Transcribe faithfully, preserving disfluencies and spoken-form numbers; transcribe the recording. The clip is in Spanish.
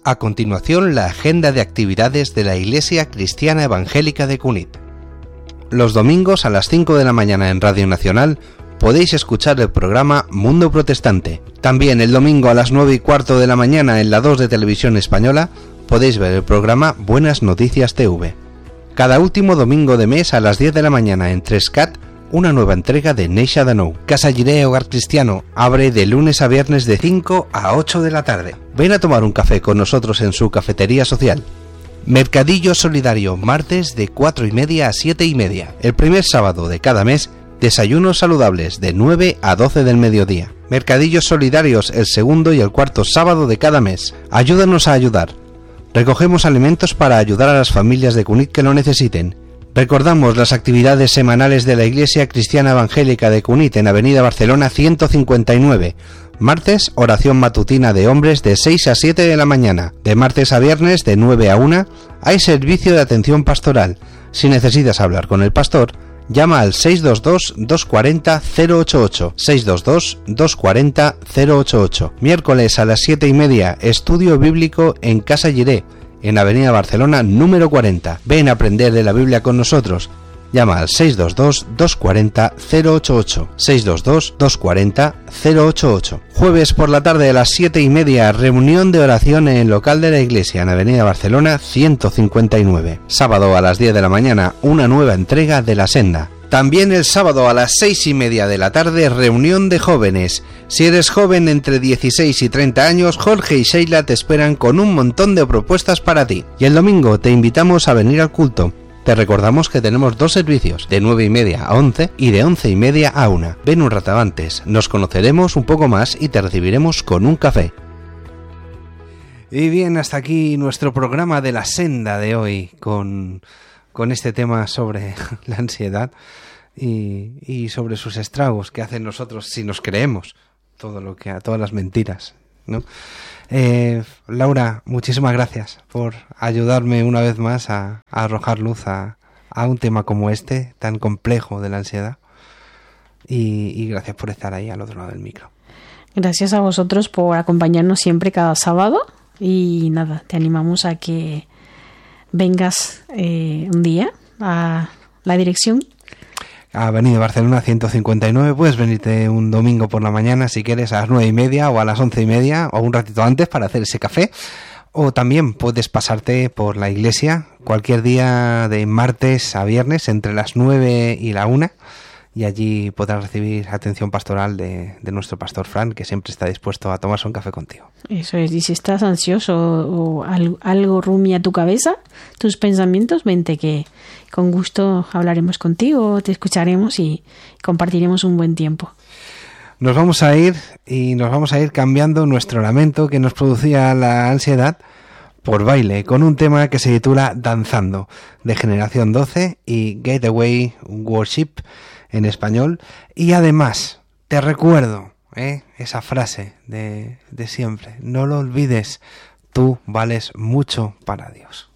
A continuación, la agenda de actividades de la Iglesia Cristiana Evangélica de Cunit. Los domingos a las cinco de la mañana en Radio Nacional podéis escuchar el programa Mundo Protestante. También el domingo a las nueve y cuarto de la mañana en la dos de Televisión Española podéis ver el programa Buenas Noticias T V. Cada último domingo de mes a las diez de la mañana en tres C A T, una nueva entrega de Neisha Danou. Casa Jiré Hogar Cristiano abre de lunes a viernes de cinco a ocho de la tarde. Ven a tomar un café con nosotros en su cafetería social. Mercadillo Solidario, martes de cuatro y media a siete y media. El primer sábado de cada mes, desayunos saludables de nueve a doce del mediodía. Mercadillos Solidarios el segundo y el cuarto sábado de cada mes. Ayúdanos a ayudar. Recogemos alimentos para ayudar a las familias de Cunit que lo necesiten. Recordamos las actividades semanales de la Iglesia Cristiana Evangélica de Cunit en Avenida Barcelona ciento cincuenta y nueve. Martes, oración matutina de hombres de seis a siete de la mañana. De martes a viernes de nueve a una hay servicio de atención pastoral. Si necesitas hablar con el pastor, llama al seis dos dos, dos cuatro cero, cero ocho ocho. seis dos dos, dos cuatro cero, cero ocho ocho. Miércoles a las siete y media, estudio bíblico en Casa Jiré, en Avenida Barcelona número cuarenta. Ven a aprender de la Biblia con nosotros. Llama al seis dos dos, dos cuatro cero, cero ocho ocho. seis dos dos, dos cuatro cero, cero ocho ocho. Jueves por la tarde a las siete y media, reunión de oración en el local de la iglesia en Avenida Barcelona ciento cincuenta y nueve. Sábado a las diez de la mañana, una nueva entrega de La Senda. También el sábado a las seis y media de la tarde, reunión de jóvenes. Si eres joven entre dieciséis y treinta años, Jorge y Sheila te esperan con un montón de propuestas para ti. Y el domingo te invitamos a venir al culto. Te recordamos que tenemos dos servicios, de nueve y media a once y de once y media a una. Ven un rato antes, nos conoceremos un poco más y te recibiremos con un café. Y bien, hasta aquí nuestro programa de La Senda de hoy, con... con este tema sobre la ansiedad y, y sobre sus estragos que hacen nosotros si nos creemos todo lo que, todas las mentiras, ¿no? Eh, Laura, muchísimas gracias por ayudarme una vez más a, a arrojar luz a, a un tema como este, tan complejo de la ansiedad, y, y gracias por estar ahí al otro lado del micro. Gracias a vosotros por acompañarnos siempre cada sábado, y nada, te animamos a que vengas eh, un día a la dirección. Avenida Barcelona ciento cincuenta y nueve. Puedes venirte un domingo por la mañana si quieres a las nueve y media o a las once y media o un ratito antes para hacer ese café. O también puedes pasarte por la iglesia cualquier día de martes a viernes entre las nueve y la una. Y allí podrás recibir atención pastoral de, de nuestro pastor Fran, que siempre está dispuesto a tomarse un café contigo. Eso es, y si estás ansioso o algo, algo rumia tu cabeza, tus pensamientos, vente que con gusto hablaremos contigo, te escucharemos y compartiremos un buen tiempo. Nos vamos a ir y nos vamos a ir cambiando nuestro lamento que nos producía la ansiedad por baile, con un tema que se titula Danzando, de Generación doce y Getaway Worship en español. Y además te recuerdo ¿eh? esa frase de, de siempre: no lo olvides, tú vales mucho para Dios.